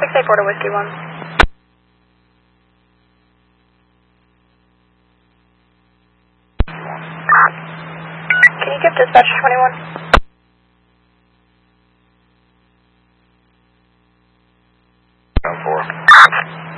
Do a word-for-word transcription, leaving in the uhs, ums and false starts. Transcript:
six eight four to Whiskey one. Can you give dispatch twenty-one? Four.